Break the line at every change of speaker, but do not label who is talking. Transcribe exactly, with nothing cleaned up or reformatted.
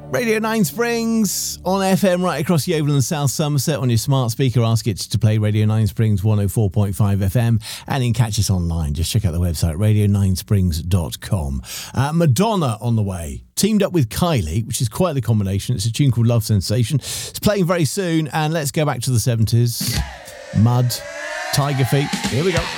Radio Nine Springs on F M right across the Yeovil and South Somerset. On your smart speaker, ask it to play Radio Nine Springs one oh four point five F M, and you can catch us online. Just check out the website radio nine springs dot com. Uh, Madonna on the way, teamed up with Kylie, which is quite the combination. It's a tune called Love Sensation. It's playing very soon, and let's go back to the seventies. Mud, Tiger Feet. Here we go.